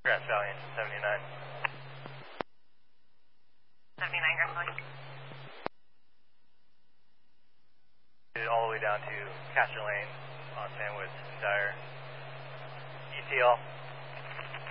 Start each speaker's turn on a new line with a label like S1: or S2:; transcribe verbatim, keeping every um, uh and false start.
S1: Grass Valley, engine seventy-nine.
S2: seventy-nine, Grass Valley.
S1: All the way down to Catcher Lane on Sandwoods entire E T L.